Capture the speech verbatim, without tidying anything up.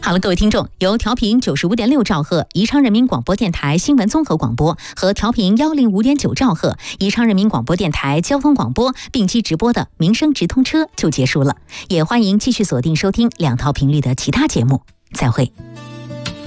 好了，各位听众，由调频九十五点六兆赫宜昌人民广播电台新闻综合广播和调频幺零五点九兆赫宜昌人民广播电台交通广播并机直播的民生直通车就结束了，也欢迎继续锁定收听两套频率的其他节目，再会。